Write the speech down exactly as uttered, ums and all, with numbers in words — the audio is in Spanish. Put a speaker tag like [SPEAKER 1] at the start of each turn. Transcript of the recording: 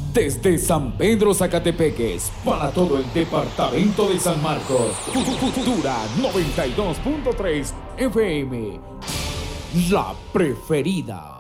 [SPEAKER 1] Desde San Pedro Zacatepeques, para todo el departamento de San Marcos, Futura noventa y dos punto tres F M, la preferida.